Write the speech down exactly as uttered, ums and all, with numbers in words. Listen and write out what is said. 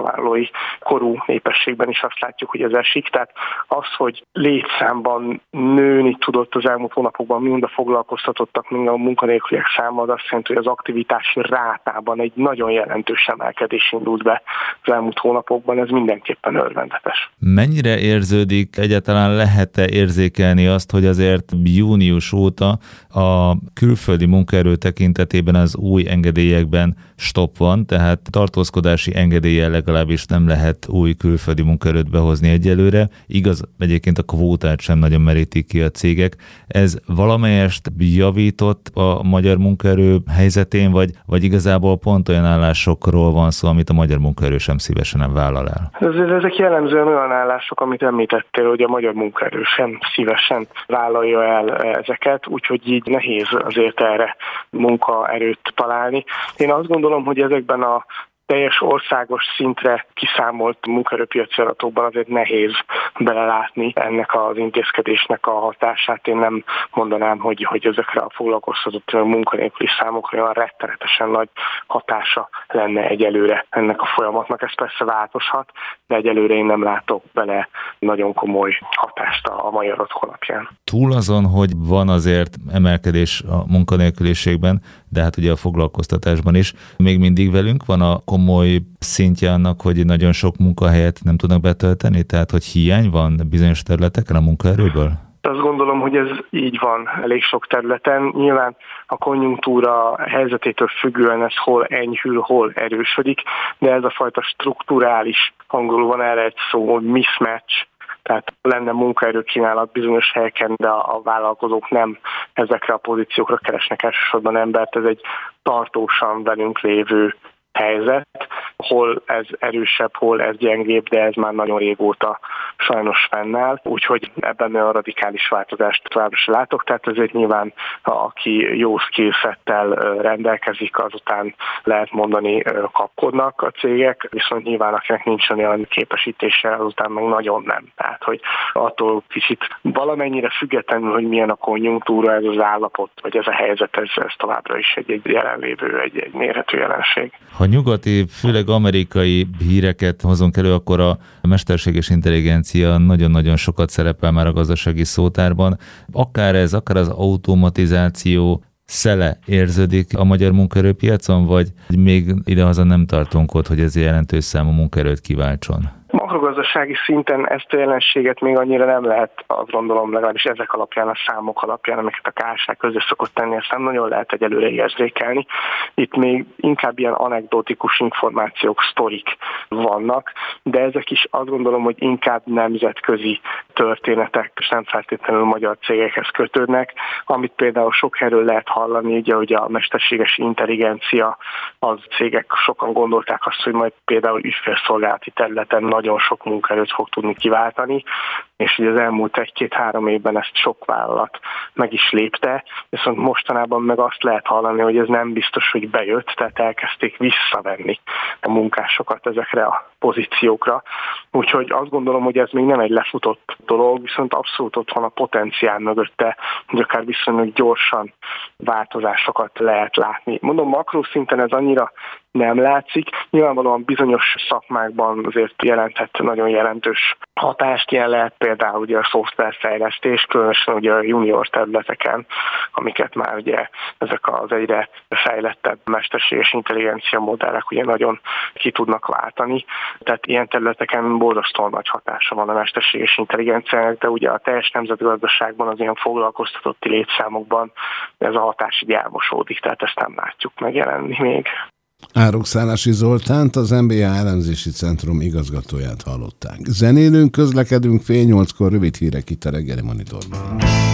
munkavállalói korú népességben is azt látjuk, hogy ez esik. Tehát az, hogy létszámban nőni tudott az elmúlt hónapokban mind a foglalkoztatottak, mind a munkanélküliek száma, az azt jelenti, hogy az aktivitási rátában egy nagyon jelentős emelkedés indult be az elmúlt hónapokban, ez mindenképpen örvendetes. Mennyire érződik, egyáltalán lehet-e érzékelni azt, hogy azért június óta a külföldi munkaerő tekintetében az új engedélyekben stop van, tehát tartózkodási engedéllyel legalábbis nem lehet új külföldi munkaerőt behozni egyelőre. Igaz, egyébként a kvótát sem nagyon merítik ki a cégek. Ez valamelyest javított a magyar munkaerő helyzetén, vagy, vagy igazából pont olyan állásokról van szó, amit a magyar munkaerő sem szívesen vállal el? Ezek jellemzően olyan állások, amit említettél, hogy a magyar munkaerő sem szívesen vállalja el ezeket, úgyhogy így nehéz azért erre munkaerőt találni. Én azt gondolom, hogy ezekben a teljes országos szintre kiszámolt munkaerőpiaci adatokban azért nehéz belelátni ennek az intézkedésnek a hatását. Én nem mondanám, hogy, hogy ezekre a foglalkoztatott munkanélküli számokra olyan rettenetesen nagy hatása lenne egyelőre ennek a folyamatnak. Ez persze változhat, de egyelőre én nem látok bele nagyon komoly hatást a mai adatok alapján. Túl azon, hogy van azért emelkedés a munkanélküliségben, de hát ugye a foglalkoztatásban is, még mindig velünk van a komoly szintje annak, hogy nagyon sok munkahelyet nem tudnak betölteni, tehát hogy hiány van bizonyos területeken a munkaerőből? Azt gondolom, hogy ez így van elég sok területen. Nyilván a konjunktúra helyzetétől függően ez hol enyhül, hol erősödik, de ez a fajta strukturális, angolul van erre egy szó, hogy mismatch, tehát lenne munkaerőkínálat bizonyos helyeken, de a vállalkozók nem ezekre a pozíciókra keresnek elsősorban embert. Ez egy tartósan velünk lévő helyzet, hol ez erősebb, hol ez gyengébb, de ez már nagyon régóta sajnos fennáll, úgyhogy ebben olyan radikális változást továbbra sem látok, tehát ezért nyilván aki jó skillsettel rendelkezik, azután lehet mondani kapkodnak a cégek, viszont nyilván akinek nincs olyan képesítése, azután meg nagyon nem. Tehát, hogy attól kicsit valamennyire függetlenül, hogy milyen a konjunktúra, ez az állapot, vagy ez a helyzet, ez, ez továbbra is egy, egy jelenlévő, egy, egy mérhető jelenség. Ha nyugati, főleg amerikai híreket hozunk elő, akkor a mesterséges intelligencia nagyon-nagyon sokat szerepel már a gazdasági szótárban. Akár ez, akár az automatizáció szele érződik a magyar munkaerőpiacon, vagy még idehaza nem tartunk ott, hogy ez jelentős számú munkaerőt kiváltson? Makrogazdasági szinten ezt a jelenséget még annyira nem lehet, azt gondolom, legalábbis ezek alapján, a számok alapján, amiket a ká es há közé szokott tenni, ezt nem nagyon lehet egyelőre érzékelni. Itt még inkább ilyen anekdotikus információk, sztorik vannak, de ezek is azt gondolom, hogy inkább nemzetközi történetek, és nem feltétlenül magyar cégekhez kötődnek, amit például sok erről lehet hallani, ugye, hogy a mesterséges intelligencia, az cégek sokan gondolták azt, hogy majd például ügyfélszolgálati területen nagyon sok munkaerőt fog tudni kiváltani, és ugye az elmúlt egy-két-három évben ezt sok vállalat meg is lépte, viszont mostanában meg azt lehet hallani, hogy ez nem biztos, hogy bejött, tehát elkezdték visszavenni a munkásokat ezekre a pozíciókra. Úgyhogy azt gondolom, hogy ez még nem egy lefutott dolog, viszont abszolút ott van a potenciál mögötte, hogy akár viszonylag gyorsan változásokat lehet látni. Mondom, makroszinten ez annyira nem látszik. Nyilvánvalóan bizonyos szakmákban azért jelenthet nagyon jelentős hatást, ilyen lehet például ugye a szoftverfejlesztés, különösen ugye a junior területeken, amiket már ugye ezek az egyre fejlettebb mesterséges intelligencia modellek ugye nagyon ki tudnak váltani. Tehát ilyen területeken borzasztóan nagy hatása van a mesterséges intelligenciának, de ugye a teljes nemzetgazdaságban, az ilyen foglalkoztatotti létszámokban ez a hatás így elmosódik, tehát ezt nem látjuk megjelenni még. Árokszállási Zoltánt, az em bé á elemzési centrum igazgatóját hallották. Zenélünk, közlekedünk, fél nyolckor rövid hírek itt a reggeli monitorban.